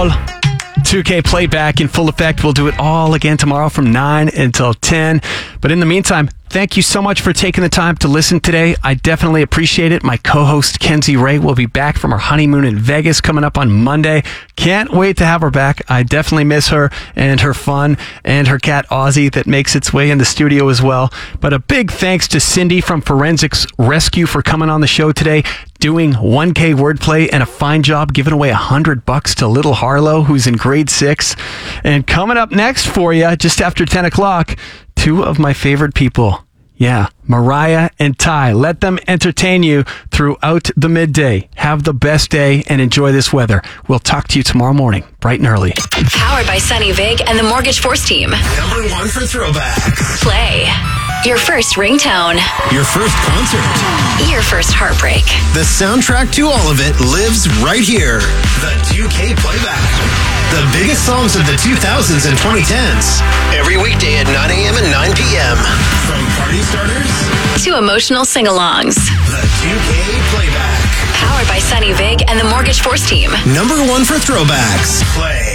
2K playback in full effect. We'll do it all again tomorrow from 9 until 10. But in the meantime, thank you so much for taking the time to listen today. I definitely appreciate it. My co-host, Kenzie Ray, will be back from our honeymoon in Vegas coming up on Monday. Can't wait to have her back. I definitely miss her and her fun and her cat, Ozzy, that makes its way in the studio as well. But a big thanks to Cindy from Forensics Rescue for coming on the show today, doing 1K wordplay and a fine job giving away $100 to little Harlow, who's in grade 6. And coming up next for you, just after 10 o'clock, two of my favorite people. Yeah, Mariah and Ty. Let them entertain you throughout the midday. Have the best day and enjoy this weather. We'll talk to you tomorrow morning, bright and early. Powered by Sunny Vig and the Mortgage Force Team. Number 1 for throwbacks. Play. Your first ringtone. Your first concert. Your first heartbreak. The soundtrack to all of it lives right here. The 2K Playback. The biggest songs of the 2000s and 2010s. Every weekday at 9 a.m. and 9 p.m. From party starters to emotional sing-alongs. The 2K Playback. Powered by Sunny Vig and the Mortgage Force Team. Number 1 for throwbacks. Play.